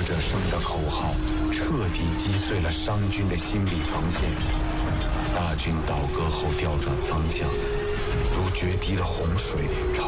者生的口号彻底击碎了商军的心理防线。大军倒戈后调转方向，如决堤的洪水朝